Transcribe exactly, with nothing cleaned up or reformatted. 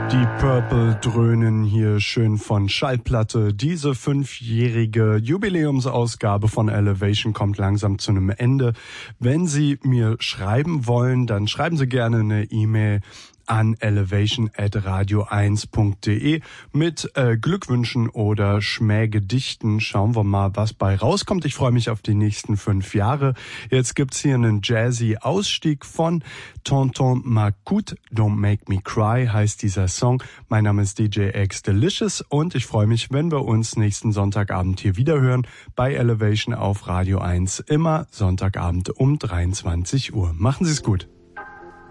Die Purple dröhnen hier schön von Schallplatte. Diese fünfjährige Jubiläumsausgabe von Elevation kommt langsam zu einem Ende. Wenn Sie mir schreiben wollen, dann schreiben Sie gerne eine E-Mail an elevation at radio eins punkt de mit äh, Glückwünschen oder Schmähgedichten. Schauen wir mal, was bei rauskommt. Ich freue mich auf die nächsten fünf Jahre. Jetzt gibt's hier einen jazzy Ausstieg von Tonton Macoute. Don't Make Me Cry heißt dieser Song. Mein Name ist D J X Delicious und ich freue mich, wenn wir uns nächsten Sonntagabend hier wieder hören bei Elevation auf Radio eins. Immer Sonntagabend um dreiundzwanzig Uhr. Machen Sie es gut.